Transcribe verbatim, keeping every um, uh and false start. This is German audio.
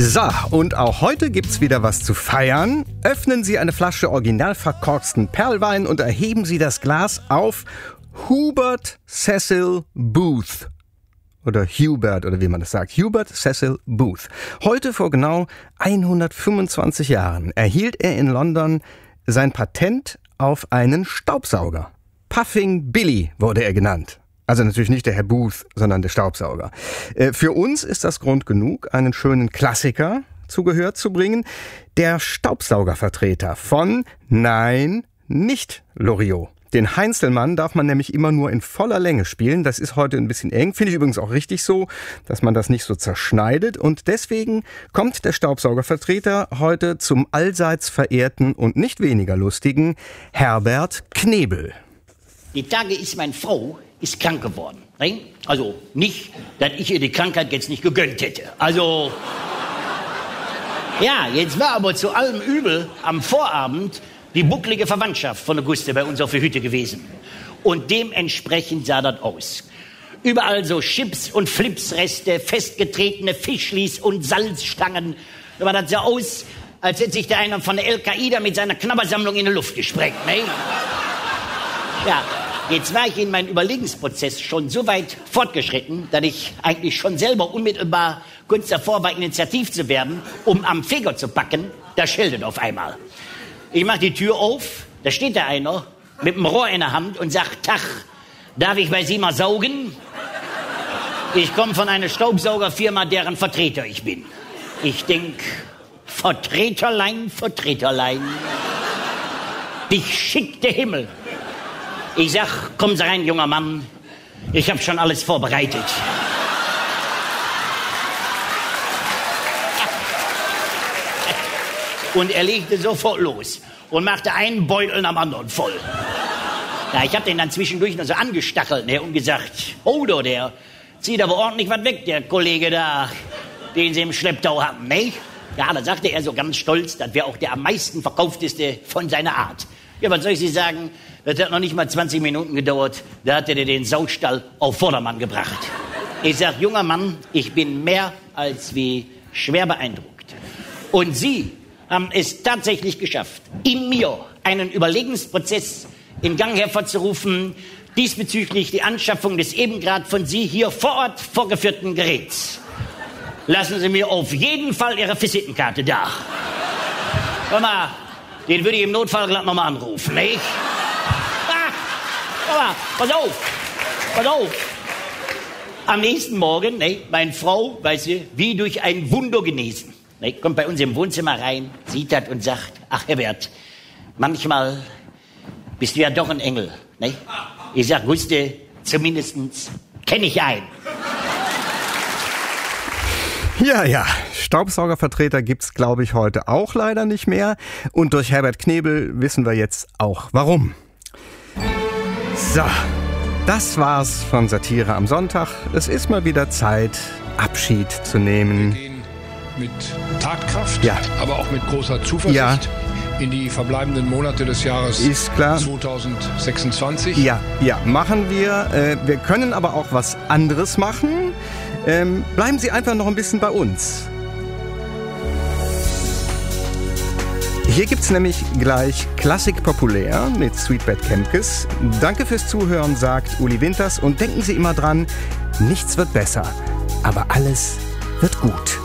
So, und auch heute gibt's wieder was zu feiern. Öffnen Sie eine Flasche original verkorksten Perlwein und erheben Sie das Glas auf Hubert Cecil Booth. Oder Hubert, oder wie man das sagt. Hubert Cecil Booth. Heute vor genau hundertfünfundzwanzig Jahren erhielt er in London sein Patent auf einen Staubsauger. Puffing Billy wurde er genannt. Also natürlich nicht der Herr Booth, sondern der Staubsauger. Äh, für uns ist das Grund genug, einen schönen Klassiker zu Gehör zu bringen. Der Staubsaugervertreter von, nein, nicht Loriot. Den Heinzelmann darf man nämlich immer nur in voller Länge spielen. Das ist heute ein bisschen eng. Finde ich übrigens auch richtig so, dass man das nicht so zerschneidet. Und deswegen kommt der Staubsaugervertreter heute zum allseits verehrten und nicht weniger lustigen Herbert Knebel. Die Tage ist meine Frau ist krank geworden. Ne? Also nicht, dass ich ihr die Krankheit jetzt nicht gegönnt hätte. Also, ja, jetzt war aber zu allem Übel am Vorabend die bucklige Verwandtschaft von der Guste bei uns auf der Hütte gewesen. Und dementsprechend sah das aus. Überall so Chips- und Flipsreste, festgetretene Fischlis und Salzstangen. Da war das so aus, als hätte sich der einer von der Al-Qaida mit seiner Knabbersammlung in die Luft gesprengt. Ne? Ja, jetzt war ich in meinem Überlegensprozess schon so weit fortgeschritten, dass ich eigentlich schon selber unmittelbar kurz davor war, initiativ zu werden, um am Feger zu packen. Da schildert auf einmal. Ich mach die Tür auf, da steht da einer mit dem Rohr in der Hand und sagt, Tach, darf ich bei Sie mal saugen? Ich komme von einer Staubsaugerfirma, deren Vertreter ich bin. Ich denk, Vertreterlein, Vertreterlein, dich schickt der Himmel. Ich sag, kommen Sie rein, junger Mann, ich habe schon alles vorbereitet. Und er legte sofort los und machte einen Beutel am anderen voll. Ja, ich habe den dann zwischendurch noch so angestachelt, ne, und gesagt, oh, do, der zieht aber ordentlich was weg, der Kollege da, den Sie im Schlepptau haben, ne? Ja, da sagte er so ganz stolz, das wäre auch der am meisten verkaufteste von seiner Art. Ja, was soll ich Sie sagen? Das hat noch nicht mal zwanzig Minuten gedauert, da hat er den Saustall auf Vordermann gebracht. Ich sag, junger Mann, ich bin mehr als wie schwer beeindruckt. Und Sie haben es tatsächlich geschafft, in mir einen Überlegensprozess in Gang hervorzurufen, diesbezüglich die Anschaffung des eben gerade von Sie hier vor Ort vorgeführten Geräts. Lassen Sie mir auf jeden Fall Ihre Visitenkarte da. Hör mal, den würde ich im Notfall glatt nochmal anrufen, nicht? Ah, hör mal, pass auf, pass auf. Am nächsten Morgen, ne, meine Frau, weißt du, wie durch ein Wunder genesen. Ne, kommt bei uns im Wohnzimmer rein, sieht das und sagt, ach Herbert, manchmal bist du ja doch ein Engel. Ne? Ich sag, Guste, zumindest kenne ich einen. Ja, ja, Staubsaugervertreter gibt's, glaube ich, heute auch leider nicht mehr. Und durch Herbert Knebel wissen wir jetzt auch, warum. So, das war's von Satire am Sonntag. Es ist mal wieder Zeit, Abschied zu nehmen. Wir gehen mit Tatkraft, ja, aber auch mit großer Zuversicht, ja, in die verbleibenden Monate des Jahres ist klar. zweitausendsechsundzwanzig. Ja, ja, machen wir. Äh, wir können aber auch was anderes machen. Ähm, bleiben Sie einfach noch ein bisschen bei uns. Hier gibt's nämlich gleich Klassik populär mit Sweetbet Kemkes. Danke fürs Zuhören, sagt Uli Winters. Und denken Sie immer dran, nichts wird besser, aber alles wird gut.